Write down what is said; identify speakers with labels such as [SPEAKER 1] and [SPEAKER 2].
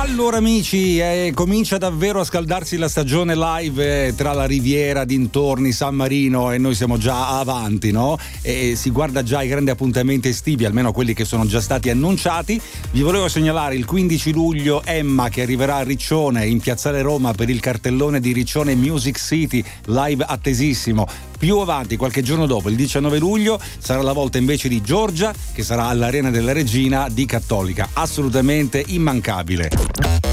[SPEAKER 1] Allora amici, comincia davvero a scaldarsi la stagione live tra la Riviera, dintorni, San Marino, e noi siamo già avanti, no? E si guarda già i grandi appuntamenti estivi, almeno quelli che sono già stati annunciati. Vi volevo segnalare il 15 luglio Emma, che arriverà a Riccione, in Piazzale Roma, per il cartellone di Riccione Music City, live attesissimo. Più avanti, qualche giorno dopo, il 19 luglio, sarà la volta invece di Giorgia, che sarà all'Arena della Regina di Cattolica. Assolutamente immancabile.